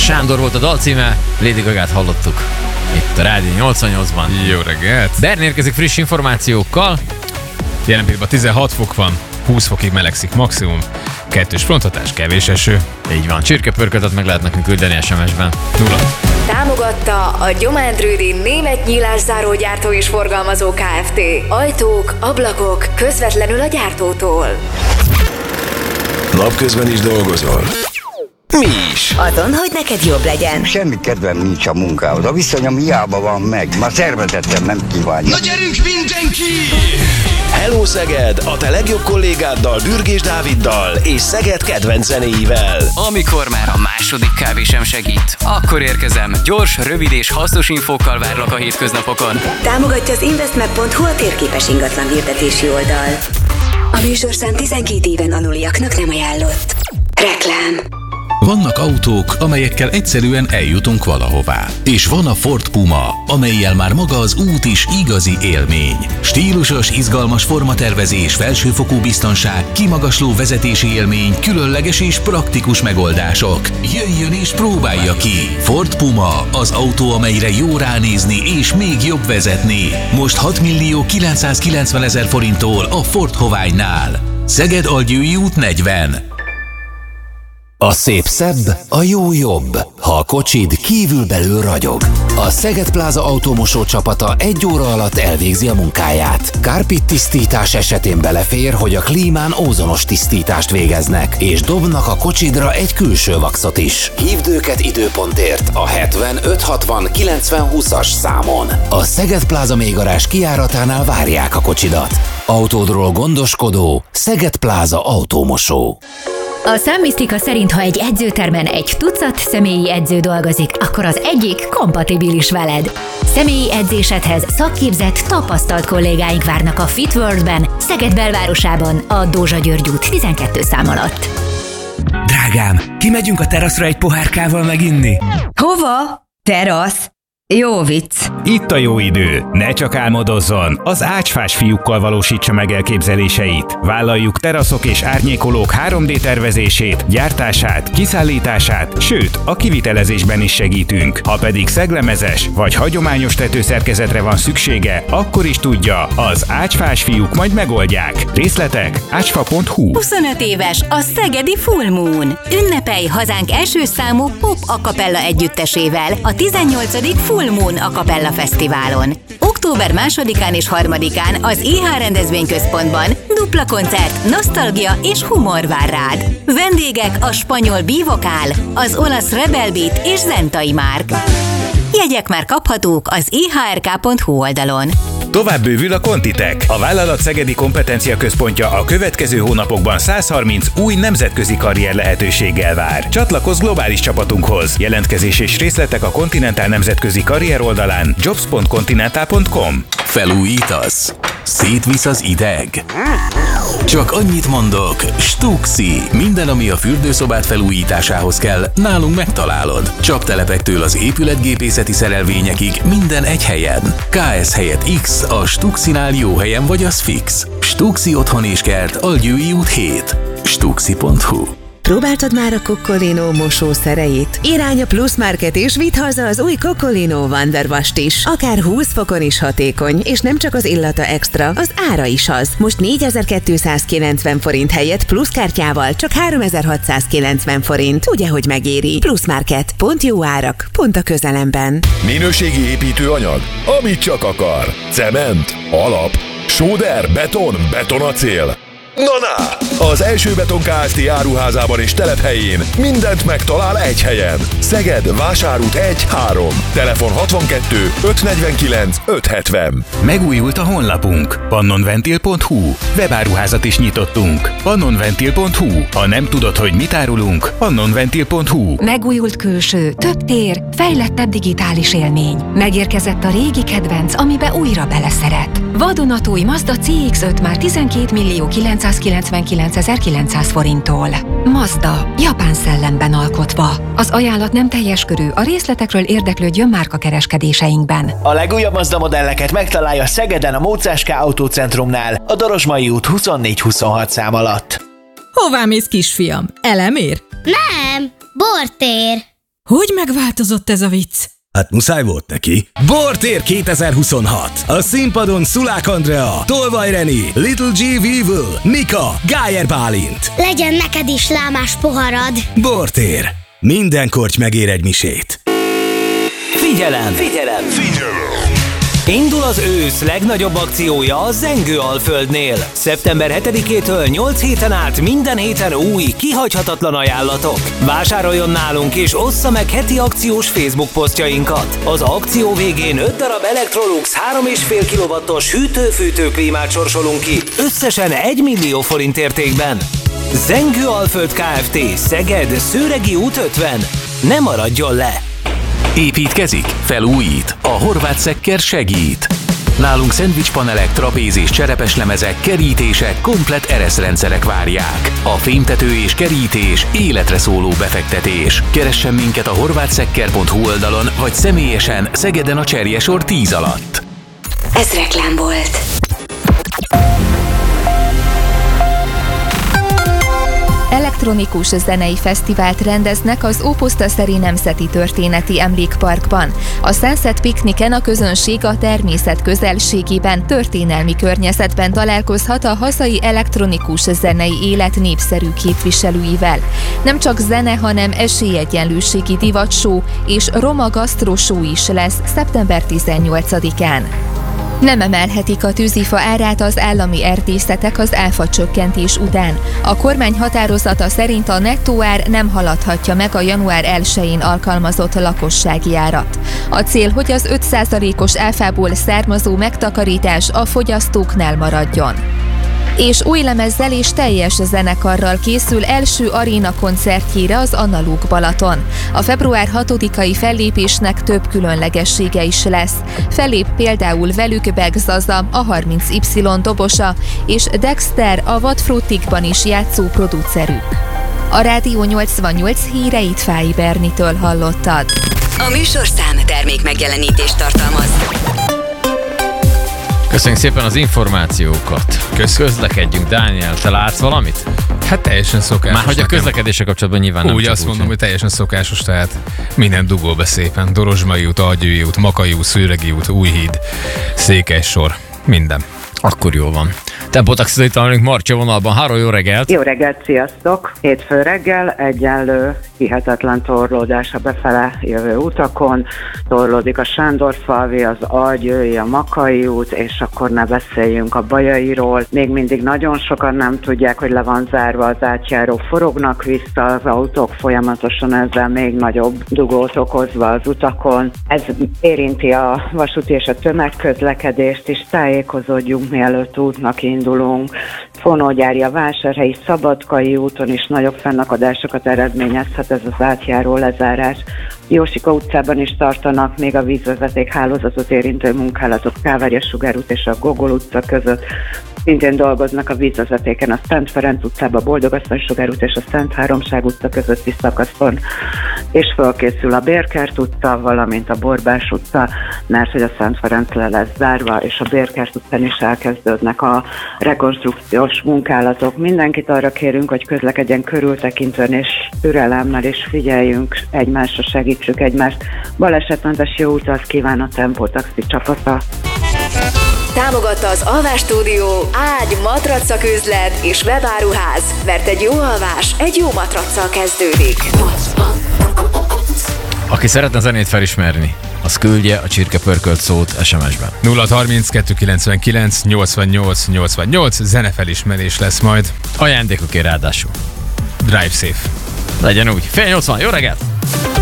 Sándor volt a dal címe, Lady Gagát hallottuk itt a Rádió 88-ban. Jó reggelt! Berni érkezik friss információkkal. Jelen pillanatban 16 fok van, 20 fokig melegszik maximum, 2-s fronthatás, kevés eső. Így van, csirkepörkötet meg lehet nekünk küldeni SMS-ben. 0. Támogatta a Gyomán Rödi német nyílászárógyártó és forgalmazó Kft. Ajtók, ablakok közvetlenül a gyártótól. Napközben is dolgozol? Mi is. Azon, hogy neked jobb legyen. Semmi kedvem nincs a munkához. A viszonyom hiába van meg. Már szervezettem nem kívánja. Na gyerünk mindenki! Hello Szeged! A te legjobb kollégáddal, Bürgés Dáviddal és Szeged kedvenc zenéivel. Amikor már a második kávé sem segít, akkor érkezem. Gyors, rövid és hasznos infókkal várlak a hétköznapokon. Támogatja az investmap.hu a térképes ingatlan hirdetési oldal. A műsorszám 12 éven aluliaknak nem ajánlott. Reklám. Vannak autók, amelyekkel egyszerűen eljutunk valahová. És van a Ford Puma, amellyel már maga az út is igazi élmény. Stílusos, izgalmas formatervezés, felsőfokú biztonság, kimagasló vezetési élmény, különleges és praktikus megoldások. Jöjjön és próbálja ki! Ford Puma, az autó, amelyre jó ránézni és még jobb vezetni. Most 6.990.000 forinttól a Ford Hoványnál. Szeged-Algyői út 40. A szép szebb, a jó jobb, ha a kocsid kívülbelül ragyog. A Szeged Pláza autómosó csapata 1 óra alatt elvégzi a munkáját. Kárpit tisztítás esetén belefér, hogy a klímán ózonos tisztítást végeznek, és dobnak a kocsidra egy külső vaxot is. Hívd őket időpontért a 70 560 90 20-as számon. A Szeged Pláza mélygarázs kijáratánál várják a kocsidat. Autódról gondoskodó Szeged Pláza autómosó. A számmisztika szerint, ha egy edzőtermen egy tucat személyi edző dolgozik, akkor az egyik kompatibilis veled. Személyi edzésedhez szakképzett, tapasztalt kollégáink várnak a Fit World-ben, Szeged belvárosában, a Dózsa György út 12 szám alatt. Drágám, kimegyünk a teraszra egy pohárkával meginni? Hova? Terasz? Jó vicc. Itt a jó idő. Ne csak álmodozzon. Az Ácsfás fiúkkal valósítsa meg elképzeléseit. Vállaljuk teraszok és árnyékolók 3D tervezését, gyártását, kiszállítását, sőt, a kivitelezésben is segítünk. Ha pedig szeglemezes vagy hagyományos tetőszerkezetre van szüksége, akkor is tudja, az Ácsfás fiúk majd megoldják. Részletek ácsfa.hu. 25 éves a szegedi Full Moon. Ünnepelj hazánk első számú pop a cappella együttesével a 18. Full Moon a Capella Fesztiválon. Október 2-án és 3-án az IH rendezvényközpontban dupla koncert, nosztalgia és humor vár rád. Vendégek a spanyol Bivokál, az olasz Rebel Beat és Zentai Márk. Jegyek már kaphatók az ihrk.hu oldalon. Tovább bővül a Contitek. A vállalat szegedi kompetencia központja a következő hónapokban 130 új nemzetközi karrier lehetőséggel vár. Csatlakozz globális csapatunkhoz. Jelentkezés és részletek a Continental nemzetközi karrier oldalán jobs.continental.com. Felújítasz? Szétvisz az ideg? Csak annyit mondok, Stuxi. Minden, ami a fürdőszobát felújításához kell, nálunk megtalálod. Csaptelepektől az épületgépészeti szerelvényekig minden egy helyen. KS helyett X, a Stuxinál jó helyen vagy az fix. Stuxi otthon és kert, Algyői út 7. Stuxi.hu. Próbáltad már a Coccolino mosószereit? Irány a Plus Market és vidd haza az új Coccolino Wonderwast is. Akár 20 fokon is hatékony, és nem csak az illata extra, az ára is az. Most 4290 forint helyett pluszkártyával csak 3690 forint. Ugye, hogy megéri? Plus Market. Pont jó árak, pont a közelemben. Minőségi építőanyag, amit csak akar. Cement, alap, sóder, beton, betonacél. Na! Az első Beton Kft. Áruházában és telephelyén mindent megtalál egy helyen. Szeged, Vásárút 1-3. Telefon 62 549 570. Megújult a honlapunk. pannonventil.hu. Webáruházat is nyitottunk. pannonventil.hu. Ha nem tudod, hogy mit árulunk, pannonventil.hu. Megújult külső, több tér, fejlettebb digitális élmény. Megérkezett a régi kedvenc, amibe újra beleszeret. Vadonatúj Mazda CX-5 már 12.999.900 forinttól. Mazda, japán szellemben alkotva. Az ajánlat nem teljes körű, a részletekről érdeklődjön márkakereskedéseinkben. A legújabb Mazda modelleket megtalálja Szegeden a Mócás Autócentrumnál, a Dorosmai út 24-26 szám alatt. Hová mész, kisfiam? Elemér? Nem, bortér. Hogy megváltozott ez a vicc? Hát muszáj volt neki. Bortér 2026. A színpadon Szulák Andrea, Tolvaj Reni, Little G. Weevil, Mika, Gájer Bálint. Legyen neked is lámás poharad. Bortér. Minden korty megér egy misét. Figyelem! Figyelem! Indul az ősz legnagyobb akciója a Zengő-Alföldnél. Szeptember 7-től 8 héten át minden héten új, kihagyhatatlan ajánlatok. Vásároljon nálunk és ossza meg heti akciós Facebook posztjainkat. Az akció végén 5 darab Electrolux 3,5 kW-os hűtő-fűtőklímát sorsolunk ki, összesen 1 millió forint értékben. Zengő-Alföld Kft. Szeged, Szőregi út 50. Ne maradjon le! Építkezik? Felújít? A Horváth Szekker segít. Nálunk szendvicspanelek, trapéz és cserepeslemezek, kerítések, komplett ereszrendszerek várják. A fémtető és kerítés életre szóló befektetés. Keressen minket a horvathszekker.hu oldalon, vagy személyesen Szegeden a Cserjesor 10 alatt. Ez reklám volt. Elektronikus zenei fesztivált rendeznek az Ópusztaszeri Nemzeti Történeti Emlékparkban. A Sunset Picnicen a közönség a természet közelségében, történelmi környezetben találkozhat a hazai elektronikus zenei élet népszerű képviselőivel. Nem csak zene, hanem esélyegyenlőségi divatshow és roma gasztroshow is lesz szeptember 18-án. Nem emelhetik a tűzifa árát az állami erdészetek az áfa csökkentés után. A kormány határozata szerint a nettó ár nem haladhatja meg a január 1-én alkalmazott lakossági árat. A cél, hogy az 5%-os áfából származó megtakarítás a fogyasztóknál maradjon. És új lemezzel és teljes zenekarral készül első aréna koncertjére az Analóg Balaton. A február 6-ai fellépésnek több különlegessége is lesz. Fellép például velük Beg Zaza, a 30Y dobosa, és Dexter, a Vadfrutikban is játszó producerük. A Rádió 88 híreit Fáy Bernitől hallottad. A műsorszám termék megjelenítést tartalmaz. Köszönjük szépen az információkat. Közlekedjünk, Dániel, te látsz valamit? Hát teljesen szokásos. Már hogy a közlekedéssel kapcsolatban nyilván nem. Úgy azt mondom, hogy teljesen szokásos, tehát minden dugol be szépen. Dorozsmai út, Algyői út, Makai út, Szőregi út, Újhíd, Székelyssor, minden. Akkor jól van. Tempotaxit találunk Marcsa vonalban. Háró, jó reggelt! Jó reggelt, sziasztok! Hétfő reggel egyenlő, hihetetlen torlódás a befele jövő utakon. Torlódik a Sándorfalvi, az Algyői, a Makai út, és akkor ne beszéljünk a Bajairól. Még mindig nagyon sokan nem tudják, hogy le van zárva az átjáró, forognak vissza az autók folyamatosan, ezzel még nagyobb dugót okozva az utakon. Ez érinti a vasúti és a tömegközlekedést is, tájékozódjunk, mielőtt útnak indulunk. Fonógyárja, Vásárhelyi, Szabadkai úton is nagyobb fennakadásokat eredményezhet ez az átjáró lezárás. Jósika utcában is tartanak még a vízvezeték hálózatot érintő munkálatok, Kávárja Sugár út és a Gogol utca között. Szintén dolgoznak a vízvezetéken a Szent Ferenc utcában, Boldogasszony Sugár út és a Szent Háromság utca közötti szakaszon, és fölkészül a Bérkert utca, valamint a Borbás utca, mert hogy a Szent Ferenc le lesz zárva, és a Bérkert utcán is elkezdődnek a rekonstrukciós munkálatok. Mindenkit arra kérünk, hogy közlekedjen körültekintően és türelemmel, és figyeljünk egymásra, segítsük egymást. Balesetmentes jó utat kíván a Tempotaxi csapata. Támogatta az Alvás Stúdió, ágy, matracak üzlet és webáruház, mert egy jó alvás egy jó matracsal kezdődik. Aki szeretne zenét felismerni, az küldje a csirkepörkölt szót SMS-ben. 032 99 88 88 zenefelismerés lesz majd. Ajándékokért ráadásul. Drive safe. Legyen úgy. 7:80, jó reggelt!